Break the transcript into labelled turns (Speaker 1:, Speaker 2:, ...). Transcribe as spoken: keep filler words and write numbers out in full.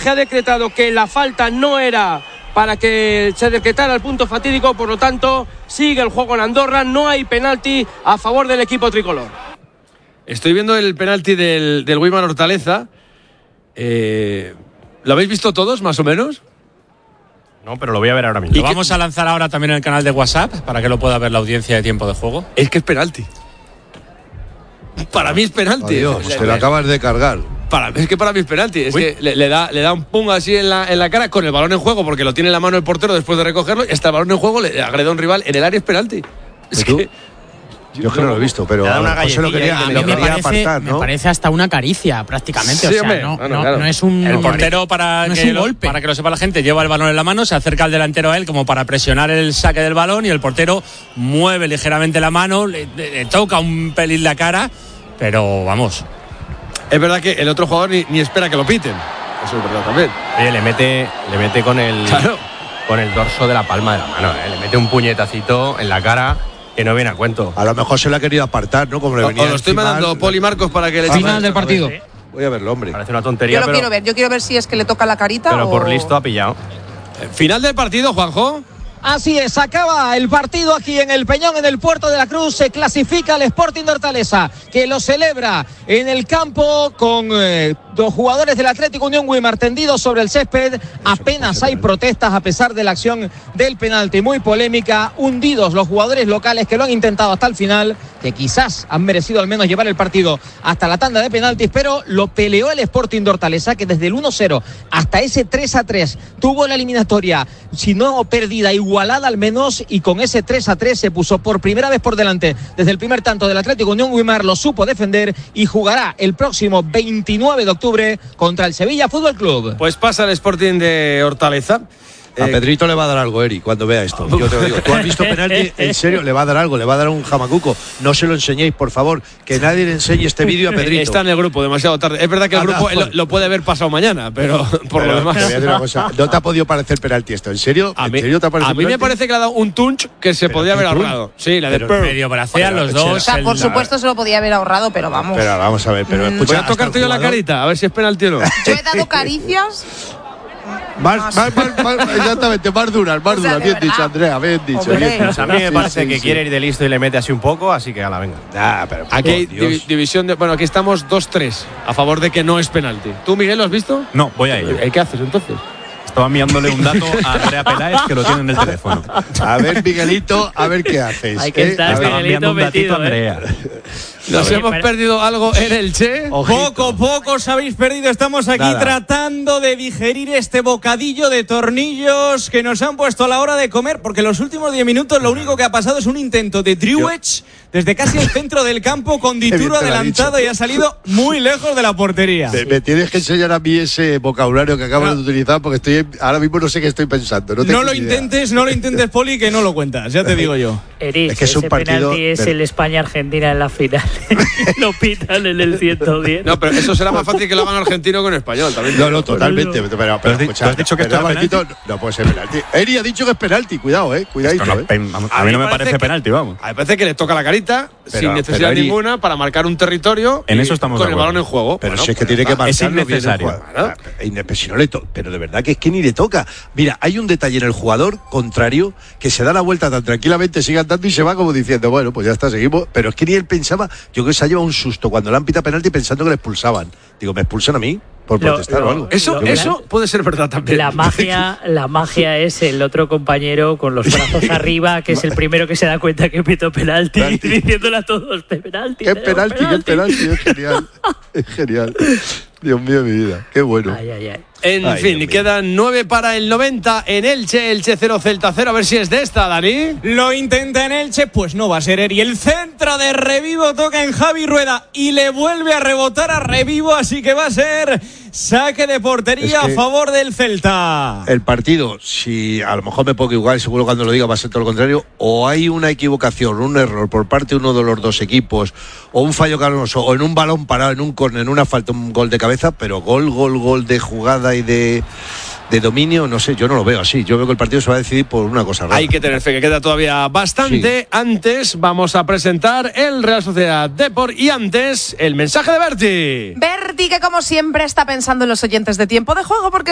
Speaker 1: arbitraje ha decretado que la falta no era para que se decretara el punto fatídico, por lo tanto sigue el juego en Andorra, no hay penalti a favor del equipo tricolor.
Speaker 2: Estoy viendo el penalti del, del Weimar Hortaleza. Eh, ¿Lo habéis visto todos, más o menos?
Speaker 3: No, pero lo voy a ver ahora mismo.
Speaker 4: Lo vamos a lanzar ahora también en el canal de WhatsApp para que lo pueda ver la audiencia de Tiempo de Juego.
Speaker 2: Es que es penalti. Para mí es penalti.
Speaker 5: Adiós, pues te lo acabas de cargar.
Speaker 2: Para, es que para mí es penalti. Es Uy. que le, le, da, le da un pum así en la, en la cara con el balón en juego, porque lo tiene en la mano el portero después de recogerlo. Y está el balón en juego, le agrede a un rival en el área, es penalti. Es que,
Speaker 5: yo es que no lo he visto, pero a lo mejor se lo quería,
Speaker 6: a mí
Speaker 5: lo
Speaker 6: me,
Speaker 5: quería
Speaker 6: parece,
Speaker 5: apartar, ¿no?
Speaker 6: me parece hasta una caricia, prácticamente.
Speaker 2: Sí,
Speaker 6: o sea,
Speaker 2: hombre,
Speaker 6: no,
Speaker 2: bueno,
Speaker 6: no,
Speaker 2: claro.
Speaker 6: no es un.
Speaker 4: El portero, para,
Speaker 6: no
Speaker 4: que
Speaker 6: es un
Speaker 4: lo,
Speaker 6: golpe.
Speaker 4: para que lo sepa la gente, lleva el balón en la mano, se acerca al delantero a él como para presionar el saque del balón y el portero mueve ligeramente la mano, le, le, le toca un pelín la cara, pero vamos.
Speaker 2: Es verdad que el otro jugador ni, ni espera que lo piten. Eso es verdad también.
Speaker 3: Oye, le mete, le mete con el
Speaker 2: claro.
Speaker 3: con el dorso de la palma de la mano, ¿eh? Le mete un puñetacito en la cara que no viene a cuento.
Speaker 5: A lo mejor se lo ha querido apartar, ¿no? Como le venía
Speaker 2: o lo estoy mandando Poli Marcos para que le
Speaker 6: eche final del partido.
Speaker 5: Voy a verlo, hombre.
Speaker 3: Parece una tontería,
Speaker 7: Yo lo
Speaker 3: pero,
Speaker 7: quiero ver, yo quiero ver si es que le toca la carita
Speaker 3: pero
Speaker 7: o...
Speaker 3: por listo ha pillado.
Speaker 2: Final del partido, Juanjo.
Speaker 8: Así es, acaba el partido aquí en el Peñón, en el Puerto de la Cruz. Se clasifica el Sporting de Hortaleza, que lo celebra en el campo con eh, dos jugadores del Atlético Unión Weimar tendidos sobre el césped. Apenas hay protestas a pesar de la acción del penalti, muy polémica. Hundidos los jugadores locales que lo han intentado hasta el final, que quizás han merecido al menos llevar el partido hasta la tanda de penaltis, pero lo peleó el Sporting de Hortaleza, que desde el uno cero hasta ese tres a tres tuvo la eliminatoria, si no perdida, igualada al menos, y con ese tres a tres se puso por primera vez por delante desde el primer tanto del Atlético Unión Weimar, lo supo defender y jugará el próximo veintinueve de octubre contra el Sevilla Fútbol Club.
Speaker 2: Pues pasa el Sporting de Hortaleza.
Speaker 5: A Pedrito le va a dar algo, Eri, cuando vea esto. Yo te lo digo. ¿Tú has visto penalti? En serio, le va a dar algo, le va a dar un jamacuco. No se lo enseñéis, por favor. Que nadie le enseñe este vídeo a Pedrito.
Speaker 2: Está en el grupo demasiado tarde. Es verdad que el ah, grupo no, lo, lo puede haber pasado mañana, pero por
Speaker 5: pero,
Speaker 2: lo demás.
Speaker 5: Te voy a decir una cosa. ¿No te ha podido parecer penalti esto? ¿En serio?
Speaker 2: A
Speaker 5: ¿En
Speaker 2: mí,
Speaker 5: serio te ha parecido
Speaker 2: a mí me
Speaker 5: penalti?
Speaker 2: parece que le ha dado un tunch que se podía haber ahorrado. Sí, la de
Speaker 4: pero medio bracean los dos.
Speaker 7: O sea, por supuesto se lo podía haber ahorrado, pero vamos.
Speaker 5: Pero vamos a ver, pero escucha.
Speaker 2: Voy a tocarte yo la carita, a ver si es penalti o no.
Speaker 7: Yo he dado caricias.
Speaker 5: Más, más, más, más, exactamente, más duras, más
Speaker 7: O sea,
Speaker 5: duras. Bien
Speaker 7: verdad.
Speaker 5: dicho, Andrea, bien dicho.
Speaker 7: Hombre.
Speaker 5: Bien dicho.
Speaker 3: Pues a mí me
Speaker 5: Sí,
Speaker 3: parece
Speaker 5: sí,
Speaker 3: que
Speaker 5: sí.
Speaker 3: quiere ir de listo y le mete así un poco, así que a la venga.
Speaker 5: Ah, pero
Speaker 2: Aquí hay
Speaker 5: Dios.
Speaker 2: divi- división de. Bueno, aquí estamos dos tres a favor de que no es penalti. ¿Tú, Miguel, lo has visto?
Speaker 9: No, voy a ello.
Speaker 2: ¿Eh, ¿Qué haces entonces?
Speaker 9: Estaba enviándole un dato a Andrea Peláez, que lo tiene en el teléfono.
Speaker 5: A ver, Miguelito, a ver qué haces.
Speaker 10: Hay que estar,
Speaker 5: A ver,
Speaker 9: Estaba enviando un datito a
Speaker 10: metido,
Speaker 9: Andrea.
Speaker 2: Nos
Speaker 10: Oye,
Speaker 2: hemos
Speaker 10: pero-
Speaker 2: perdido algo en el Che.
Speaker 5: ojito.
Speaker 8: Poco, poco os habéis perdido. Estamos aquí
Speaker 5: Nada.
Speaker 8: tratando de digerir este bocadillo de tornillos que nos han puesto a la hora de comer, porque en los últimos diez minutos lo único que ha pasado es un intento de Driewich desde casi el centro del campo con
Speaker 5: Qué bien
Speaker 8: Dituro
Speaker 5: te lo ha
Speaker 8: adelantado
Speaker 5: dicho.
Speaker 8: y ha salido muy lejos de la portería.
Speaker 5: Me, me tienes que enseñar a mí ese vocabulario que acabas
Speaker 8: No.
Speaker 5: de utilizar, porque estoy ahora mismo no sé qué estoy pensando. No, tengo
Speaker 8: No lo
Speaker 5: ni idea.
Speaker 8: intentes, no lo intentes, Poli, que no lo cuentas, ya te digo yo.
Speaker 10: Eris,
Speaker 5: Es que es un
Speaker 10: ese
Speaker 5: partido
Speaker 10: penalti es
Speaker 5: de-
Speaker 10: el España-Argentina en la final. Lo pitan en el ciento diez.
Speaker 2: No, pero eso será más fácil que lo hagan argentino que en español. También.
Speaker 5: No, no, totalmente. Pero, pero,
Speaker 9: ¿Tú has di-
Speaker 5: escucha,
Speaker 9: tú has dicho que
Speaker 5: pero
Speaker 9: esto era
Speaker 5: un momentito, no puede ser penalti. Eri ha dicho que es penalti, cuidado, eh. Cuidadito,
Speaker 9: Esto no,
Speaker 5: eh.
Speaker 9: pen- vamos, a mí no me parece
Speaker 2: que-
Speaker 9: penalti, vamos.
Speaker 2: A mí me parece que le toca la carita
Speaker 5: Pero-
Speaker 2: sin necesidad
Speaker 5: pero Eri-
Speaker 2: ninguna para marcar un territorio.
Speaker 9: En
Speaker 2: y-
Speaker 9: eso estamos
Speaker 2: con
Speaker 9: de
Speaker 2: el
Speaker 9: acuerdo.
Speaker 2: balón en juego.
Speaker 5: Pero
Speaker 2: Bueno,
Speaker 5: si es que
Speaker 2: pues
Speaker 5: tiene
Speaker 2: ya
Speaker 5: que
Speaker 2: está.
Speaker 5: marcarlo bien el
Speaker 9: innecesario.
Speaker 5: jugador. Ah, ine- si no le to- pero de verdad que es que ni le toca. Mira, hay un detalle en el jugador contrario que se da la vuelta tan tranquilamente, sigue andando y se va como diciendo, bueno, pues ya está, seguimos. Pero es que ni él pensaba, yo creo que se ha llevado un susto cuando le han pitado penalti pensando que le expulsaban. Digo, ¿me expulsan a mí? Por
Speaker 10: Lo-
Speaker 5: protestar
Speaker 10: lo-
Speaker 5: o algo.
Speaker 2: Eso,
Speaker 10: Lo-
Speaker 2: eso puede ser verdad también.
Speaker 10: La magia, la magia es el otro compañero con los brazos arriba, que es el primero que se da cuenta que pitó penalti,
Speaker 5: Penalti.
Speaker 10: diciéndole a todos, penalti.
Speaker 5: Qué
Speaker 10: tenemos
Speaker 5: penalti, qué penalti, es genial. Es genial. Dios mío, mi vida, qué bueno.
Speaker 10: Ay, ay, ay.
Speaker 2: En
Speaker 5: Ay,
Speaker 2: fin,
Speaker 5: Dios mío.
Speaker 2: quedan nueve para el noventa en Elche, Elche cero, Celta cero. A ver si es de esta, Dani.
Speaker 8: Lo intenta en Elche, pues no va a ser Eri. El centro de Revivo toca en Javi Rueda y le vuelve a rebotar a Revivo, así que va a ser saque de portería
Speaker 5: Es que-
Speaker 8: a favor del Celta.
Speaker 5: El partido, si a lo mejor me pongo igual, seguro cuando lo diga va a ser todo lo contrario, o hay una equivocación, un error por parte de uno de los dos equipos, o un fallo canoso, o en un balón parado, en un córner, en una falta, un gol de cabeza, pero gol, gol, gol de jugada y de, de dominio, no sé, yo no lo veo así. Yo veo que el partido se va a decidir por una cosa rara.
Speaker 2: Hay que tener fe, que queda todavía bastante.
Speaker 5: Sí.
Speaker 2: Antes vamos a presentar el Real Sociedad Depor y antes el mensaje de Berti.
Speaker 7: Berti, que como siempre está pensando en los oyentes de Tiempo de Juego, porque